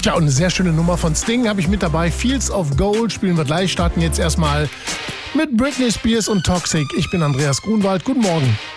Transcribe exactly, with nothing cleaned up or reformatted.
Tja, und eine sehr schöne Nummer von Sting habe ich mit dabei. Fields of Gold spielen wir gleich. Starten jetzt erstmal mit Britney Spears und Toxic. Ich bin Andreas Grunwald. Guten Morgen.